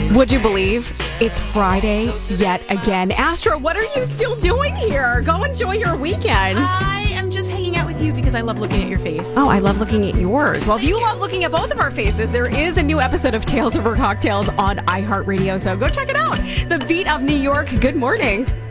Would you believe it's Friday yet again? Astro, what are you still doing here? Go enjoy your weekend. I am just hanging out with you because I love looking at your face. Oh, I love looking at yours. Well, if you love looking at both of our faces, there is a new episode of Tales Over Cocktails on iHeartRadio, so go check it out. The Beat of New York. Good morning.